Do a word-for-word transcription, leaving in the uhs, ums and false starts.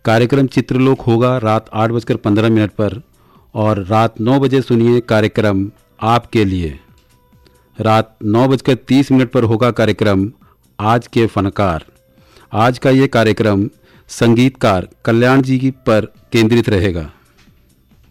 कार्यक्रम चित्रलोक होगा रात आठ बजकर पंद्रह मिनट पर और रात नौ बजे सुनिए कार्यक्रम आपके लिए। रात नौ बजकर तीस मिनट पर होगा कार्यक्रम आज के फनकार। आज का ये कार्यक्रम संगीतकार कल्याण जी की पर केंद्रित रहेगा।